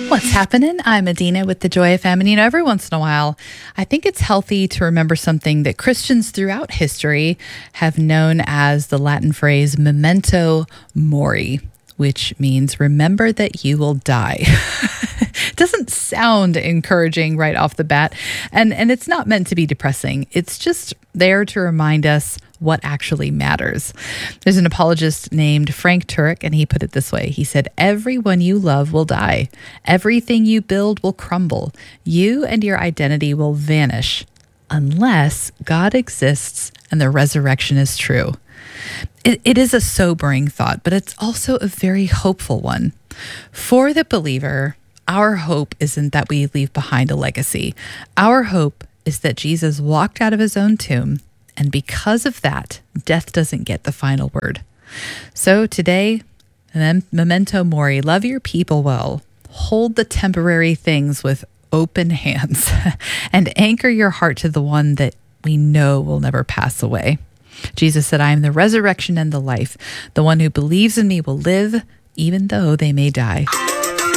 What's happening? I'm Adina with the Joy FM. And every once in a while, I think it's healthy to remember something that Christians throughout history have known as the Latin phrase memento mori, which means remember that you will die. It doesn't sound encouraging right off the bat, and it's not meant to be depressing. It's just there to remind us what actually matters. There's an apologist named Frank Turek, and he put it this way. He said, "Everyone you love will die. Everything you build will crumble. You and your identity will vanish unless God exists and the resurrection is true." It is a sobering thought, but it's also a very hopeful one. For the believer, our hope isn't that we leave behind a legacy. Our hope is that Jesus walked out of his own tomb, and because of that, death doesn't get the final word. So today, memento mori, love your people well, hold the temporary things with open hands, and anchor your heart to the one that we know will never pass away. Jesus said, "I am the resurrection and the life. The one who believes in me will live, even though they may die."